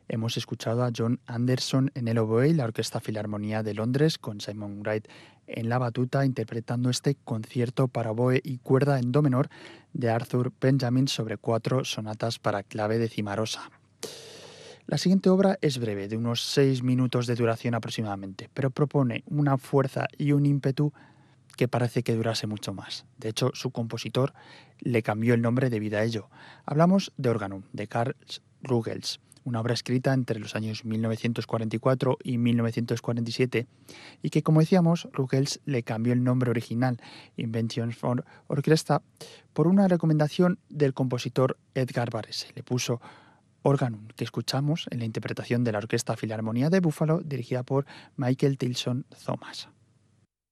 Hemos escuchado a John Anderson en el oboe y la Orquesta Filarmonía de Londres con Simon Wright en la batuta interpretando este concierto para oboe y cuerda en do menor de Arthur Benjamin sobre 4 sonatas para clave de Cimarosa. La siguiente obra es breve, de unos 6 minutos de duración aproximadamente, pero propone una fuerza y un ímpetu que parece que durase mucho más. De hecho, su compositor le cambió el nombre debido a ello. Hablamos de Organum, de Karl Rugels, una obra escrita entre los años 1944 y 1947 y que, como decíamos, Rugels le cambió el nombre original, Inventions for Orchestra, por una recomendación del compositor Edgar Varese. Le puso Organum, que escuchamos en la interpretación de la Orquesta Filarmonía de Buffalo dirigida por Michael Tilson Thomas.